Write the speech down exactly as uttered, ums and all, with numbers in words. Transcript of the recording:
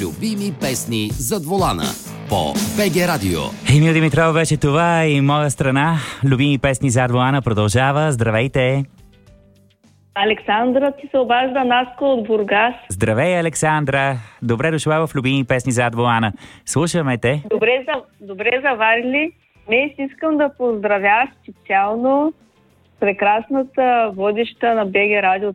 Любими песни зад волана по БГ Радио. Емил Димитров беше това и моя страна. Любими песни зад волана продължава. Здравейте! Александра ти се обажда, Наско от Бургас. Здравей, Александра! Добре дошла в Любими песни зад волана. Слушаме те. Добре, за, добре заварили. Днес искам да поздравя специално прекрасната водеща на БГ Радио